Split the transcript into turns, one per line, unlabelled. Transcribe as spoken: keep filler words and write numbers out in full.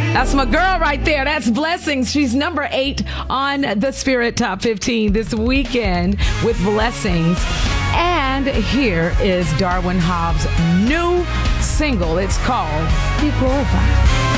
That's my girl right there. That's Blessings. She's number eight on the Spirit Top fifteen this weekend with Blessings. And here is Darwin Hobbs' new single. It's called Be Glorified.